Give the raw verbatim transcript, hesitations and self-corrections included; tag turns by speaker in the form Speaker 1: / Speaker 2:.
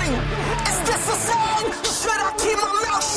Speaker 1: Is this a sign? Should I keep my mouth